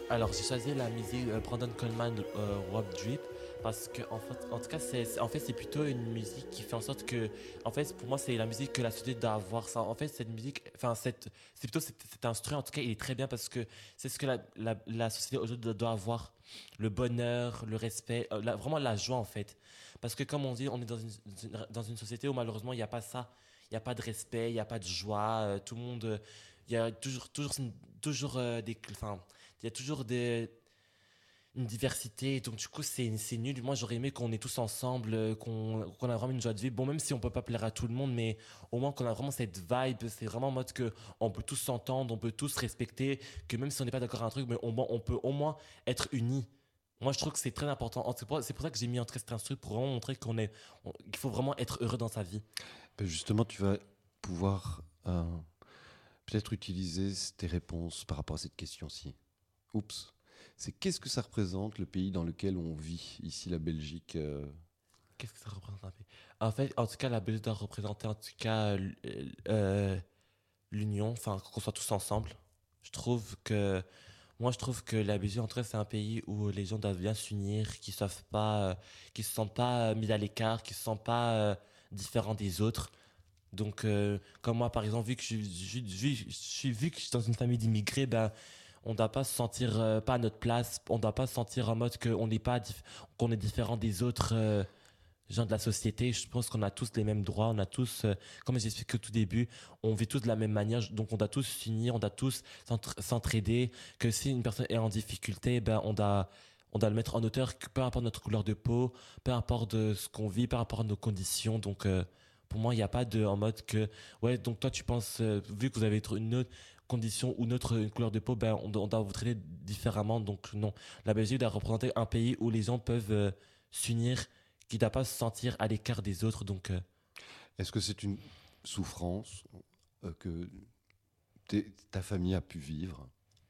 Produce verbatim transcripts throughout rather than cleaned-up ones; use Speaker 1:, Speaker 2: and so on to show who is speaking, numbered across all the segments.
Speaker 1: Alors, j'ai choisi la musique euh, Brandon Coleman, euh, Rob Drip, parce que en fait, en tout cas, c'est, c'est- en fait, c'est plutôt une musique qui fait en sorte que, en fait, pour moi, c'est la musique que la société doit avoir. Ça, en fait, cette musique, enfin, cette, c'est plutôt cet, cet instrument. En tout cas, il est très bien parce que c'est ce que la, la, la société aujourd'hui doit, doit avoir, le bonheur, le respect, euh, la- vraiment la joie en fait. Parce que comme on dit, on est dans une, une- dans une société où malheureusement il n'y a pas ça, il n'y a pas de respect, il n'y a pas de joie, euh, tout le monde, euh, il y a toujours, toujours, toujours euh, des, enfin il y a toujours des, une diversité, donc du coup c'est c'est nul. Moi j'aurais aimé qu'on est tous ensemble, euh, qu'on qu'on a vraiment une joie de vivre. Bon, même si on peut pas plaire à tout le monde, mais au moins qu'on a vraiment cette vibe, c'est vraiment en mode que on peut tous s'entendre, on peut tous se respecter, que même si on n'est pas d'accord à un truc, mais au moins, on peut au moins être unis. Moi je trouve que c'est très important. En- C'est pour, c'est pour ça que j'ai mis en tout cas cet instru pour vraiment montrer qu'on est, on- qu'il faut vraiment être heureux dans sa vie.
Speaker 2: Ben justement, tu vas pouvoir euh, peut-être utiliser tes réponses par rapport à cette question-ci. Oups. C'est qu'est-ce que ça représente le pays dans lequel on vit, ici la Belgique euh,
Speaker 1: Qu'est-ce que ça représente un peu? En fait, en tout cas, la Belgique doit représenter en tout cas euh, euh, l'union, enfin qu'on soit tous ensemble. Je trouve que moi je trouve que la Belgique en tout cas c'est un pays où les gens doivent bien s'unir, qui savent pas, euh, qui se sentent pas euh, mis à l'écart, qui se sentent pas euh, différents des autres. Donc euh, comme moi par exemple vu que je, je, je, je suis vu que je suis dans une famille d'immigrés, ben on doit pas se sentir euh, pas à notre place, on doit pas se sentir en mode qu'on n'est pas dif- qu'on est différent des autres. Euh, gens de la société. Je pense qu'on a tous les mêmes droits, on a tous, euh, comme j'ai expliqué au tout début, on vit tous de la même manière, donc on doit tous s'unir, on doit tous s'entra- s'entraider, que si une personne est en difficulté, ben on doit, on doit le mettre en hauteur, que peu importe notre couleur de peau, peu importe de ce qu'on vit, peu importe nos conditions, donc euh, pour moi, il n'y a pas de en mode que, ouais, donc toi tu penses, euh, vu que vous avez une autre condition ou notre une couleur de peau, ben on, doit- on doit vous traiter différemment, donc non. La Belgique doit représenter un pays où les gens peuvent euh, s'unir, qui ne doit pas se sentir à l'écart des autres. Donc, euh,
Speaker 2: Est-ce que c'est une souffrance euh, que t'es- ta famille a pu vivre?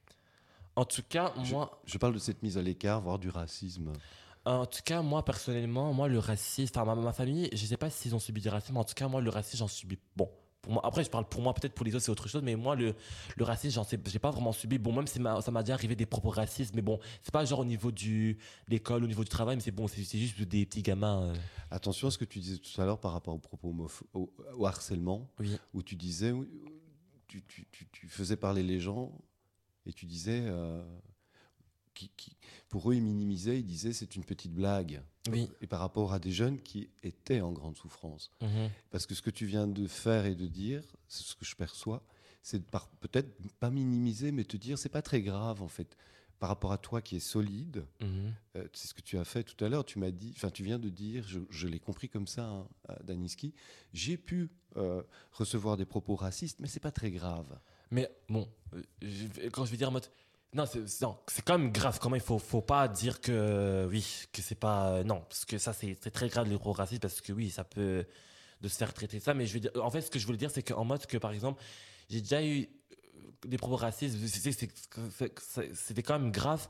Speaker 1: en tout cas,
Speaker 2: je,
Speaker 1: moi,
Speaker 2: je parle de cette mise à l'écart, voire du racisme.
Speaker 1: en tout cas, moi personnellement, moi le racisme, enfin ma, ma famille, je sais pas s'ils ont subi du racisme, mais en tout cas moi le racisme j'en subis. Bon, pour moi, après je parle pour moi, peut-être pour les autres c'est autre chose, mais moi le le racisme j'en sais, j'ai pas vraiment subi. Bon, même si ma- ça m'a déjà arrivé des propos racistes, mais bon, c'est pas genre au niveau du de l'école, au niveau du travail, mais c'est bon, c'est c'est juste des petits gamins. euh,
Speaker 2: Attention à ce que tu disais tout à l'heure par rapport au propos homopho- au, au harcèlement,
Speaker 1: oui,
Speaker 2: où tu disais, oui, tu, tu- tu- tu faisais parler les gens et tu disais, euh, qui, qui- pour eux, ils minimisaient, ils disaient c'est une petite blague.
Speaker 1: oui,
Speaker 2: Et par rapport à des jeunes qui étaient en grande souffrance.
Speaker 1: mhm,
Speaker 2: Parce que ce que tu viens de faire et de dire, c'est ce que je perçois, c'est de par- peut-être pas minimiser, mais te dire c'est pas très grave en fait. Par rapport à toi qui est solide,
Speaker 1: mhm.
Speaker 2: euh, c'est ce que tu as fait tout à l'heure. Tu m'as dit, enfin, tu viens de dire, je, je l'ai compris comme ça, hein, à Daniski. J'ai pu euh, recevoir des propos racistes, mais c'est pas très grave.
Speaker 1: Mais bon, euh, je- quand je vais dire en mode. Non, c'est c'est- non, c'est quand même grave. Quand même, il faut, faut pas dire que euh, oui, que c'est pas. euh, non, parce que ça, c'est c'est très grave le gros racisme, parce que oui, ça peut de se faire traiter ça. Mais je veux dire, en fait, ce que je voulais dire, c'est qu'en mode que par exemple, j'ai déjà eu euh, des propos racistes. c'est- c'est- c'est- c'est- C'était quand même grave.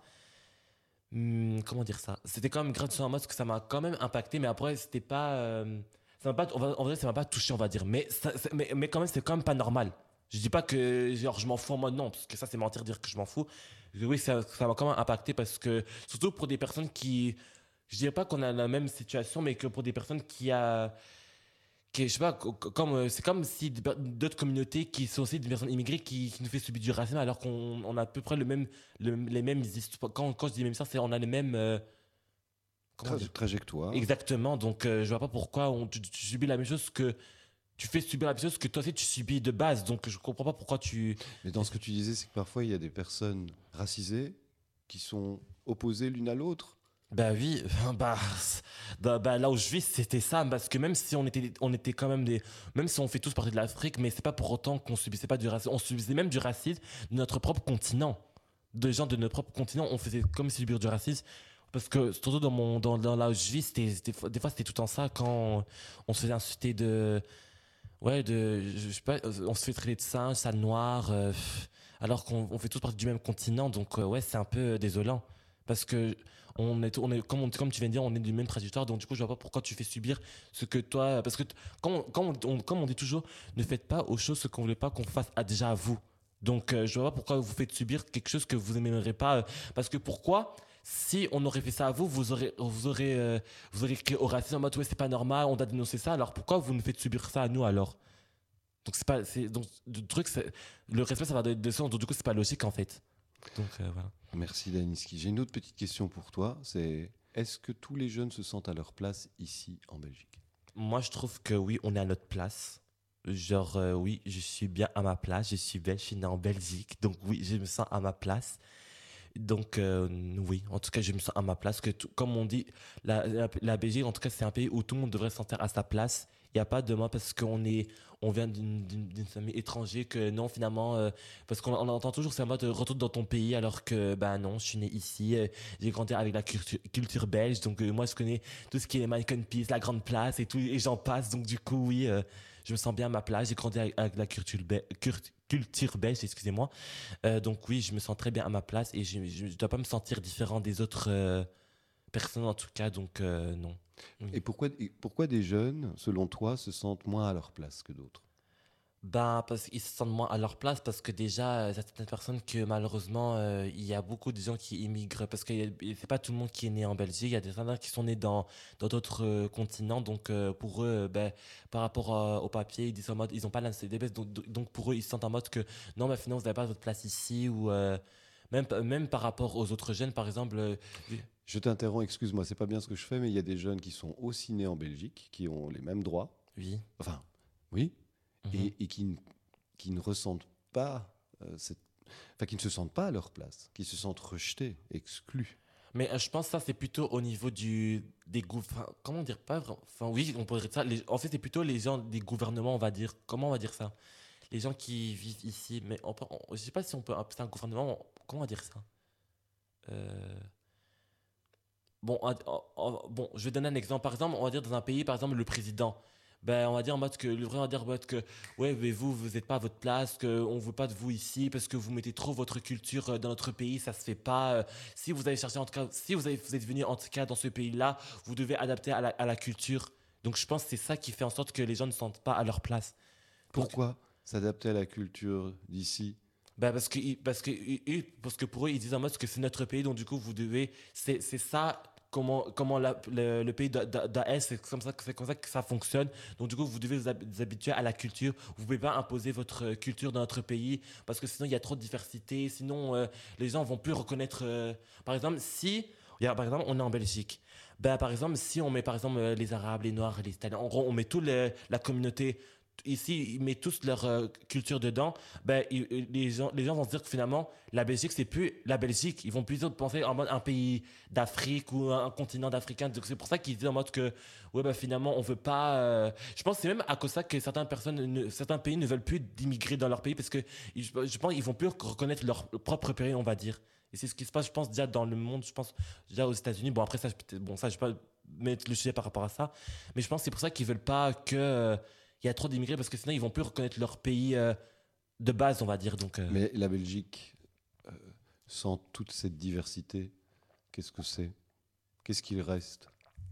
Speaker 1: Hum, comment dire ça? C'était quand même grave en mode que ça m'a quand même impacté, mais après, c'était pas. euh, ça m'a pas, on va, en vrai, ça m'a pas touché, on va dire. Mais, ça, ça- mais, mais quand même, c'est quand même pas normal. Je dis pas que genre, je m'en fous en mode non, parce que ça, c'est mentir dire que je m'en fous. Oui, ça, ça m'a quand même impacté parce que, surtout pour des personnes qui. Je dirais pas qu'on a la même situation, mais que pour des personnes qui a. Qui, je sais pas, co- co- comme, euh, c'est comme si des per- d'autres communautés qui sont aussi des personnes immigrées qui, qui nous fait subir du racisme alors qu'on on a à peu près le même, le- les mêmes histoires. Quand, quand je dis même ça, c'est on a les mêmes. euh, comment
Speaker 2: Tra-
Speaker 1: dire?
Speaker 2: trajectoire.
Speaker 1: Exactement. Donc, euh, je vois pas pourquoi on, tu, tu subis la même chose que. Tu fais subir la même chose que toi aussi tu subis de base. Donc, je comprends pas pourquoi tu.
Speaker 2: Mais dans ce que tu disais, c'est que parfois, il y a des personnes racisées qui sont opposées l'une à l'autre.
Speaker 1: Bah oui, bah, c'est- bah, bah, là où je vis, c'était ça. Parce que même si on était, on était quand même des. Même si on fait tous partie de l'Afrique, mais c'est pas pour autant qu'on subissait pas du racisme. On subissait même du racisme de notre propre continent. De gens de notre propre continent, on faisait comme subir du racisme. Parce que, surtout dans, mon, dans, dans là où je vis, c'était, des fois, des fois, c'était tout en ça quand on se faisait insulter de. Ouais, de, je sais pas, euh, on se fait traiter de singe, sale noir, euh, pff, alors qu'on on fait tous partie du même continent, donc euh, ouais, c'est un peu euh, désolant. Parce que on est, on est comme, on- comme tu viens de dire, on est du même trajectoire, donc du coup, je vois pas pourquoi tu fais subir ce que toi. Parce que t- quand, on- quand on, on- comme on dit toujours, ne faites pas aux choses ce qu'on voulait pas qu'on fasse à, déjà à vous. Donc, euh, je vois pas pourquoi vous faites subir quelque chose que vous n'aimerez pas. euh, parce que pourquoi, si on aurait fait ça à vous, vous aurez, vous aurez, euh, vous aurez crié au racisme en mode ouais, c'est pas normal, on doit dénoncer ça. Alors pourquoi vous nous faites subir ça à nous alors? Donc c'est pas, c'est donc le truc, c'est le respect, ça va de, de sens. Donc du coup, c'est pas logique en fait. Donc euh, voilà.
Speaker 2: Merci Daniski. J'ai une autre petite question pour toi. C'est est-ce que tous les jeunes se sentent à leur place ici en Belgique?
Speaker 1: Moi, je trouve que oui, on est à notre place. Genre, euh, oui, je suis bien à ma place. Je suis belge, je suis né en Belgique. Donc, oui, je me sens à ma place. Donc, euh, oui, en tout cas, je me sens à ma place. Que tout- comme on dit, la, la, la Belgique, en tout cas, c'est un pays où tout le monde devrait se sentir à sa place. Il n'y a pas de moi parce qu'on est, on vient d'une d'une- d'une famille étrangère que non, finalement, euh, parce qu'on on entend toujours c'est en mode euh, retourne dans ton pays alors que, ben non, je suis né ici, euh, j'ai grandi avec la culture, culture belge. Donc, euh, moi, je connais tout ce qui est Manneken Pis, la Grande Place et tout, et j'en passe. Donc, du coup, oui, euh, je me sens bien à ma place. J'ai grandi avec, avec la culture, be- cur- culture belge, excusez-moi. Euh, donc oui, je me sens très bien à ma place et je ne dois pas me sentir différent des autres euh, personnes en tout cas, donc euh, non. Oui.
Speaker 2: Et pourquoi, et pourquoi des jeunes, selon toi, se sentent moins à leur place que d'autres?
Speaker 1: Ben, parce qu'ils se sentent moins à leur place, parce que déjà, euh, il y a certaines personnes que malheureusement, euh, il y a beaucoup de gens qui immigrent, parce que y a- c'est pas tout le monde qui est né en Belgique, il y a des gens qui sont nés dans dans d'autres euh, continents, donc euh, pour eux, euh, ben, par rapport euh, au papier, ils disent en mode, ils ont pas la nationalité belge, donc, donc pour eux, ils se sentent en mode que non, mais finalement, vous n'avez pas votre place ici, ou euh, même, même par rapport aux autres jeunes, par exemple, euh,
Speaker 2: Je t'interromps, excuse-moi, c'est pas bien ce que je fais, mais il y a des jeunes qui sont aussi nés en Belgique, qui ont les mêmes droits,
Speaker 1: oui.
Speaker 2: enfin, oui,
Speaker 1: Mhm.
Speaker 2: et, et qui, n- qui ne ressentent pas euh, cette... Enfin, qui ne se sentent pas à leur place, qui se sentent rejetés, exclus.
Speaker 1: Mais euh, je pense que ça, c'est plutôt au niveau du, des gouvernements. Comment dire pas vraiment. Enfin, oui, on pourrait dire ça. Les- en fait, c'est plutôt les gens des gouvernements, on va dire. Comment on va dire ça? Les gens qui vivent ici. Mais on peut, on- je sais pas si on peut appeler ça un gouvernement. on- Comment on va dire ça? Euh, Bon, on- on- on- bon, je vais donner un exemple. Par exemple, on va dire dans un pays, par exemple, le président. Ben, on va dire en mode que le vrai on va dire en mode que ouais, mais vous, vous n'êtes pas à votre place, qu'on ne veut pas de vous ici parce que vous mettez trop votre culture euh, dans notre pays, ça se fait pas. euh, Si vous avez cherché en tout cas, si vous, avez, vous êtes venu en tout cas dans ce pays-là, vous devez adapter à la, à la culture. Donc je pense que c'est ça qui fait en sorte que les gens ne se sentent pas à leur place. Donc
Speaker 2: Pourquoi s'adapter à la culture d'ici?
Speaker 1: ben parce que, ils- parce que, ils- ils- parce que pour eux, ils disent en mode que c'est notre pays, donc du coup, vous devez. C'est c'est ça, comment, comment la- le, le pays doit, doit- doit être, c'est comme, ça que- c'est comme ça que ça fonctionne. Donc du coup, vous devez vous, hab- vous habituer à la culture. Vous pouvez pas imposer votre culture dans notre pays, parce que sinon, il y a trop de diversité. Sinon, euh, les gens vont plus reconnaître. euh, Par exemple, si. il y a- Par exemple, on est en Belgique. Ben, par exemple, si on met par exemple euh, les Arabes, les Noirs, les Italiens, en gros, on met toute la communauté. Ici, ils mettent tous leur euh, culture dedans ben, ils- ils- les, gens, les gens vont se dire que finalement, la Belgique, c'est plus la Belgique. Ils vont plutôt penser en mode un pays d'Afrique ou un, un continent d'Africains. Donc c'est pour ça qu'ils disent en mode que, ouais, ben, finalement, on veut pas. euh, Je pense que c'est même à cause de ça que certaines personnes, ne- certains pays ne veulent plus d'immigrer dans leur pays parce que ils- je, je pense qu'ils vont plus reconnaître leur propre pays, on va dire. Et c'est ce qui se passe, je pense, déjà dans le monde, je pense, déjà aux États-Unis. Bon, après, ça, je, peut-être- bon, ça, je vais pas mettre le sujet par rapport à ça. Mais je pense que c'est pour ça qu'ils veulent pas que. euh, il y a trop d'immigrés parce que sinon ils vont plus reconnaître leur pays euh, de base, on va dire. Donc, euh,
Speaker 2: Mais la Belgique, euh, sans toute cette diversité, qu'est-ce que c'est? Qu'est-ce qu'il reste?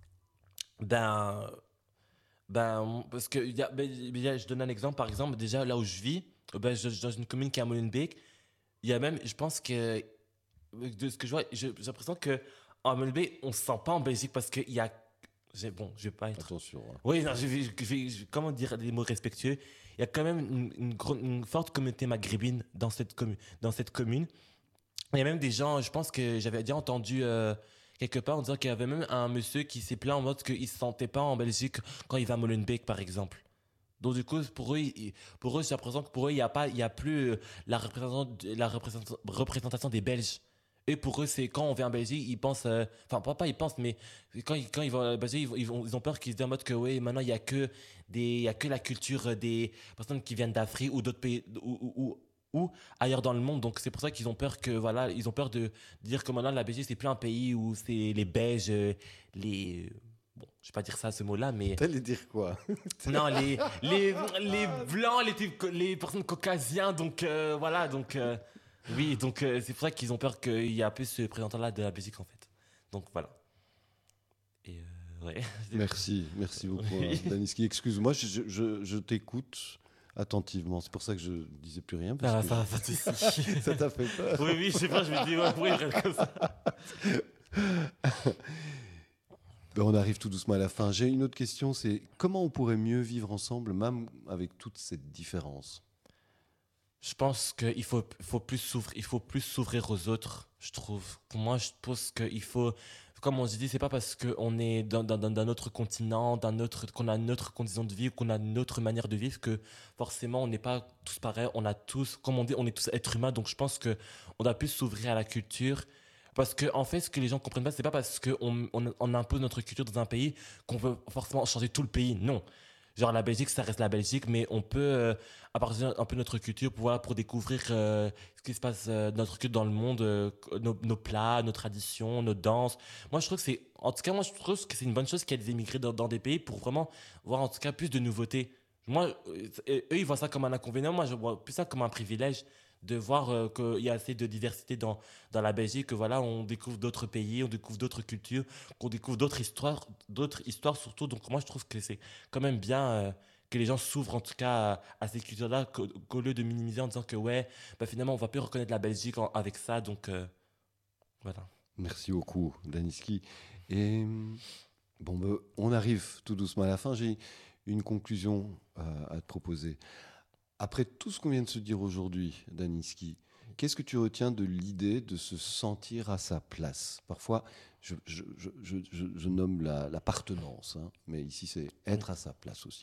Speaker 1: ben, ben, parce que il y a- ben, il y a- je donne un exemple. Par exemple, déjà là où je vis, euh, ben, je, je- dans une commune qui est à Molenbeek, il y a même, je pense que de ce que je vois, je- j'ai l'impression que en Molenbeek, on se sent pas en Belgique parce qu'il y a, j'ai- bon, je vais pas être.
Speaker 2: Attention, hein.
Speaker 1: Oui, non, je vais, je vais- je- comment dire des mots respectueux. Il y a quand même une, une gro- une forte communauté maghrébine dans cette commune, dans cette commune. Il y a même des gens, je pense que j'avais déjà entendu euh, quelque part en disant qu'il y avait même un monsieur qui s'est plaint en mode qu'il ne se sentait pas en Belgique quand il va à Molenbeek, par exemple. Donc du coup, pour eux, il- pour eux, j'ai l'impression que pour eux, il n'y a pas, il y a plus euh, la représentation, la représentation, représentation des Belges. Et pour eux, c'est quand on vient en Belgique, ils pensent, euh, enfin pas, pas ils pensent, mais quand ils, quand ils vont en Belgique, ils, vont- ils, vont- ils ont peur qu'ils se disent en mode que oui, maintenant il y a que des, il y a que la culture des personnes qui viennent d'Afrique ou d'autres pays ou, ou, ou- ou ailleurs dans le monde. Donc c'est pour ça qu'ils ont peur que voilà, ils ont peur de dire que maintenant la Belgique c'est plus un pays où c'est les Belges, euh, les, bon, je vais pas dire ça ce mot-là, mais
Speaker 2: T'allais dire quoi?
Speaker 1: non, les, les, les blancs, les, types- les personnes caucasiens, donc euh, voilà, donc euh, oui, donc euh, c'est pour ça qu'ils ont peur qu'il y a plus ce représentant-là de la Belgique en fait. Donc voilà. Et euh, ouais.
Speaker 2: Merci, merci beaucoup, hein,
Speaker 1: Oui.
Speaker 2: Daniski. Excuse-moi, je, je- je- je t'écoute attentivement. C'est pour ça que je disais plus rien.
Speaker 1: Ah,
Speaker 2: Parce
Speaker 1: ça
Speaker 2: que
Speaker 1: va, pas de souci.
Speaker 2: je- ça t'a fait peur.
Speaker 1: Oui, oui, je sais pas, je me dis, ouais, pourquoi il reste comme ça?
Speaker 2: Ben, on arrive tout doucement à la fin. J'ai une autre question, c'est comment on pourrait mieux vivre ensemble, même avec toute cette différence?
Speaker 1: Je pense qu'il faut, faut plus s'ouvrir, il faut plus s'ouvrir aux autres, je trouve. Pour moi, je pense qu'il faut, comme on se dit, c'est pas parce qu'on est dans, dans, dans- d'un autre continent, d'un autre, qu'on a une autre condition de vie, qu'on a une autre manière de vivre, que forcément on n'est pas tous pareils. On a tous, comme on dit, on est tous êtres humains. Donc je pense que on doit plus s'ouvrir à la culture. Parce que, en fait, ce que les gens comprennent pas, c'est pas parce qu'on on, on impose notre culture dans un pays qu'on veut forcément changer tout le pays. Non. Genre, la Belgique, ça reste la Belgique, mais on peut euh, appartenir un peu notre culture pour, voilà, pour découvrir euh, ce qui se passe, euh, notre culture dans le monde, euh, nos, nos plats, nos traditions, nos danses. Moi, je trouve que c'est, en tout cas, moi, je trouve que c'est une bonne chose qu'il y ait des immigrés dans, dans des pays pour vraiment voir, en tout cas, plus de nouveautés. Moi, euh, eux, ils voient ça comme un inconvénient. Moi, je vois plus ça comme un privilège de voir euh, qu'il y a assez de diversité dans, dans la Belgique, que voilà, on découvre d'autres pays, on découvre d'autres cultures, qu'on découvre d'autres histoires, d'autres histoires surtout. Donc, moi, je trouve que c'est quand même bien euh, que les gens s'ouvrent en tout cas à, à ces cultures-là, qu'au, qu'au lieu de minimiser en disant que ouais, bah, finalement on va plus reconnaître la Belgique en- avec ça, donc euh, voilà.
Speaker 2: Merci beaucoup, Daniski. Et bon, ben, on arrive tout doucement à la fin. J'ai une conclusion euh, à te proposer. Après tout ce qu'on vient de se dire aujourd'hui, Daniski, qu'est-ce que tu retiens de l'idée de se sentir à sa place? Parfois, je, je- je- je- je- je nomme la- l'appartenance, hein, mais ici c'est être à sa place aussi.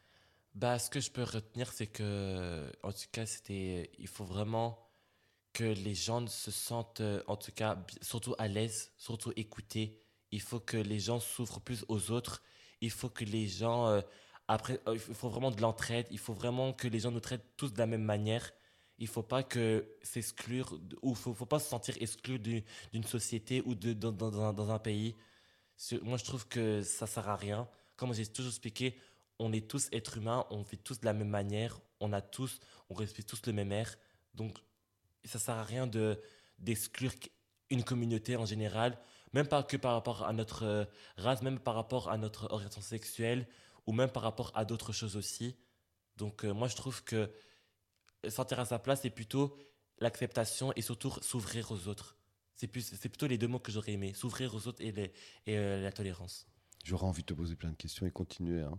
Speaker 1: Bah, ce que je peux retenir, c'est que, en tout cas, c'était, il faut vraiment que les gens se sentent, euh, en tout cas, bi- surtout à l'aise, surtout écoutés. Il faut que les gens s'ouvrent plus aux autres. Il faut que les gens, euh, après, euh, il faut il faut vraiment de l'entraide. Il faut vraiment que les gens nous traitent tous de la même manière. Il faut pas que s'exclure, ou faut, faut pas se sentir exclu du- d'une société ou de, dans, dans, dans un dans un pays. C'est- Moi, je trouve que ça sert à rien. Comme j'ai toujours expliqué, on est tous êtres humains, on vit tous de la même manière, on a tous, on respire tous le même air. Donc, ça sert à rien de d'exclure une communauté en général, même pas que par rapport à notre euh, race, même par rapport à notre orientation sexuelle, ou même par rapport à d'autres choses aussi. Donc, euh, moi, je trouve que sentir à sa place, c'est plutôt l'acceptation et surtout s'ouvrir aux autres. C'est plus, c'est plutôt les deux mots que j'aurais aimé, s'ouvrir aux autres et, les, et euh, la tolérance.
Speaker 2: J'aurais envie de te poser plein de questions et continuer, hein.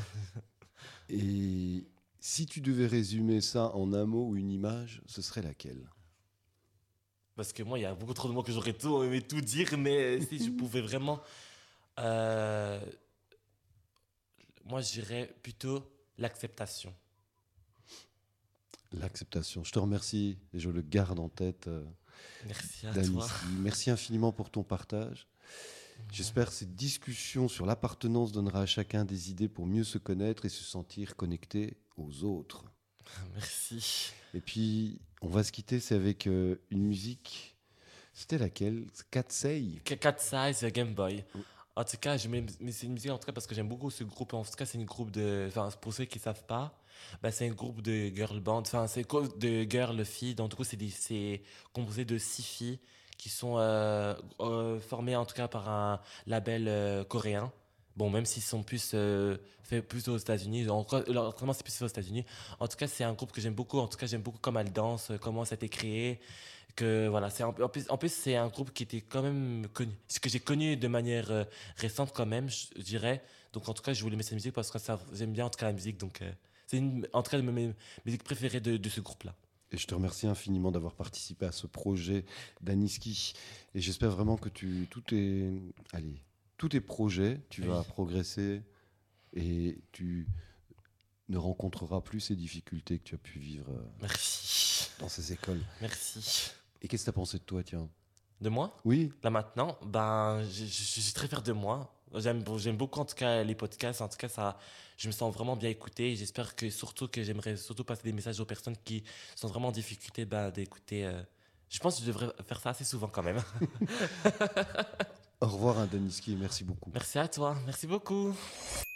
Speaker 2: Et si tu devais résumer ça en un mot ou une image, ce serait laquelle?
Speaker 1: Parce que moi, il y a beaucoup trop de mots que j'aurais tout aimé tout dire, mais si je pouvais vraiment. euh, moi, je dirais plutôt l'acceptation.
Speaker 2: L'acceptation. Je te remercie et je le garde en tête, euh,
Speaker 1: Merci à toi.
Speaker 2: Daniski. Merci infiniment pour ton partage. J'espère que cette discussion sur l'appartenance donnera à chacun des idées pour mieux se connaître et se sentir connecté aux autres.
Speaker 1: Merci.
Speaker 2: Et puis, on va se quitter, c'est avec euh, une musique. C'était laquelle? Katsei.
Speaker 1: Cat Size Game Boy. En tout cas, je mets, mais c'est une musique en tout cas parce que j'aime beaucoup ce groupe. En tout cas, c'est une groupe de. Enfin, pour ceux qui ne savent pas, bah, c'est un groupe de girl band. Enfin, c'est quoi de girl filles. Donc, du coup, c'est des- c'est composé de six filles qui sont euh, euh, formées en tout cas par un label euh, coréen. Bon, même s'ils sont plus euh, faits plus aux États-Unis, encore, leur entraînement c'est plus fait aux États-Unis. En tout cas, c'est un groupe que j'aime beaucoup. En tout cas, j'aime beaucoup comment elles dansent, comment ça a été créé. Que voilà, c'est un peu- en plus, en plus c'est un groupe qui était quand même connu, ce que j'ai connu de manière euh, récente quand même, je je dirais. Donc en tout cas, je voulais mettre cette musique parce que ça, j'aime bien en tout cas la musique. Donc euh, c'est une, en tout cas de mes musiques préférées de, de ce groupe-là.
Speaker 2: Et je te remercie infiniment d'avoir participé à ce projet d'Aniski. Et j'espère vraiment que tu, tous tes, allez, tous tes projets, tu
Speaker 1: Oui.
Speaker 2: vas progresser et tu ne rencontreras plus ces difficultés que tu as pu vivre euh,
Speaker 1: Merci,
Speaker 2: dans ces écoles.
Speaker 1: merci.
Speaker 2: Et qu'est-ce que tu as pensé de toi, tiens?
Speaker 1: De moi?
Speaker 2: Oui,
Speaker 1: Là maintenant, ben, je, je- je suis très fier de moi. J'aime, j'aime beaucoup en tout cas les podcasts. En tout cas, ça, je me sens vraiment bien écouté. J'espère que surtout que j'aimerais surtout passer des messages aux personnes qui sont vraiment en difficulté ben, d'écouter. euh, Je pense que je devrais faire ça assez souvent quand même.
Speaker 2: au revoir, hein, Daniski, merci beaucoup.
Speaker 1: Merci à toi. Merci beaucoup.